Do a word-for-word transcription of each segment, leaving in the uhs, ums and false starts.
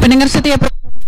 Pendengar setia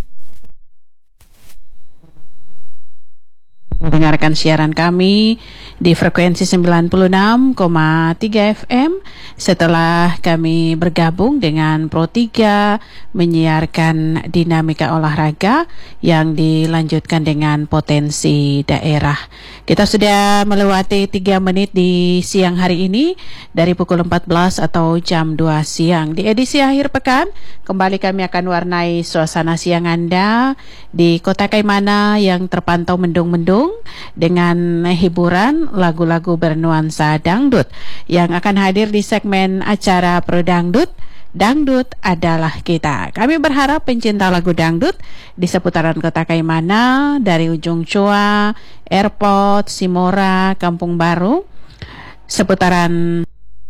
mendengarkan siaran kami di frekuensi sembilan puluh enam koma tiga F M setelah kami bergabung dengan Pro tiga menyiarkan dinamika olahraga yang dilanjutkan dengan potensi daerah. Kita sudah melewati tiga menit di siang hari ini dari pukul empat belas atau jam dua siang. Di edisi akhir pekan kembali kami akan warnai suasana siang Anda di Kota Kaimana yang terpantau mendung-mendung dengan hiburan lagu-lagu bernuansa dangdut yang akan hadir di segmen acara Pro Dangdut. Dangdut adalah kita. Kami berharap pencinta lagu dangdut di seputaran Kota Kaimana dari ujung Choa, Airport, Simora, Kampung Baru, seputaran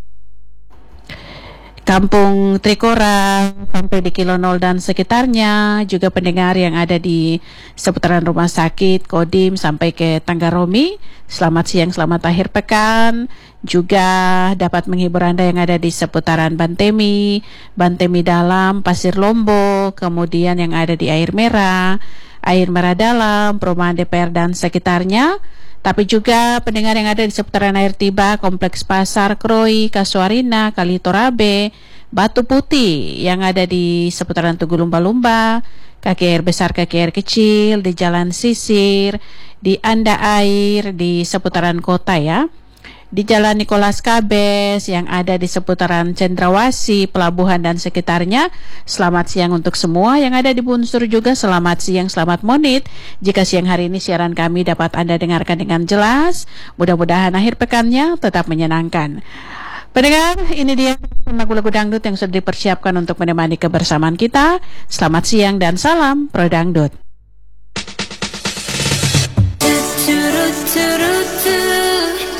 Kampung Trikora sampai di Kilo nol dan sekitarnya, juga pendengar yang ada di seputaran rumah sakit Kodim sampai ke Tanggaromi. Selamat siang, selamat akhir pekan. Juga dapat menghibur Anda yang ada di seputaran Bantemi, Bantemi Dalam, Pasir Lombok, kemudian yang ada di Air Merah, Air Merah Dalam, Perumahan D P R dan sekitarnya. Tapi juga pendengar yang ada di seputaran Air Tiba, Kompleks Pasar Kroi, Kasuarina, Kali Torabe, Batu Putih yang ada di seputaran Tugu Lumba-Lumba, kaki air besar, kaki air kecil, di Jalan Sisir, di Anda Air, di seputaran kota ya. Di Jalan Nikolas Kabes yang ada di seputaran Cendrawasih, Pelabuhan dan sekitarnya. Selamat siang untuk semua yang ada di Bunsur juga. Selamat siang, selamat monit. Jika siang hari ini siaran kami dapat Anda dengarkan dengan jelas, mudah-mudahan akhir pekannya tetap menyenangkan. Pendengar, ini dia lagu-lagu dangdut yang sudah dipersiapkan untuk menemani kebersamaan kita. Selamat siang dan salam Pro Dangdut.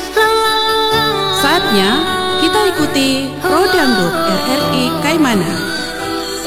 Saatnya kita ikuti Pro Dangdut R R I Kaimana.